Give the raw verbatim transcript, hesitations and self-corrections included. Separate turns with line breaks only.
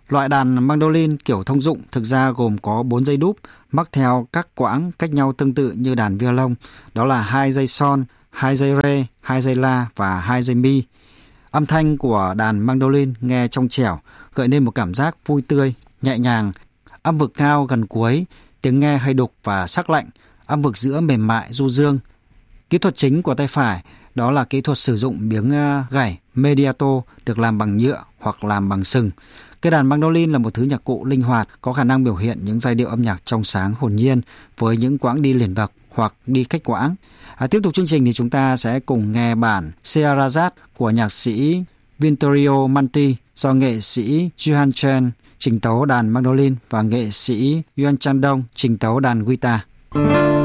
Loại đàn mandolin kiểu thông dụng thực ra gồm có bốn dây đúp mắc theo các quãng cách nhau tương tự như đàn violon, đó là hai dây son, hai dây rê, hai dây la và hai dây mi. Âm thanh của đàn mandolin nghe trong trẻo, gợi nên một cảm giác vui tươi, nhẹ nhàng. Âm vực cao gần cuối, tiếng nghe hơi đục và sắc lạnh, âm vực giữa mềm mại du dương. Kỹ thuật chính của tay phải đó là kỹ thuật sử dụng miếng gảy mediato được làm bằng nhựa hoặc làm bằng sừng. Cây đàn mandolin là một thứ nhạc cụ linh hoạt, có khả năng biểu hiện những giai điệu âm nhạc trong sáng hồn nhiên với những quãng đi liền bậc hoặc đi cách quãng. À, tiếp tục chương trình thì chúng ta sẽ cùng nghe bản Scheherazade của nhạc sĩ Vittorio Monti do nghệ sĩ Johan Chen trình tấu đàn mandolin và nghệ sĩ Yuan Chandong trình tấu đàn guitar.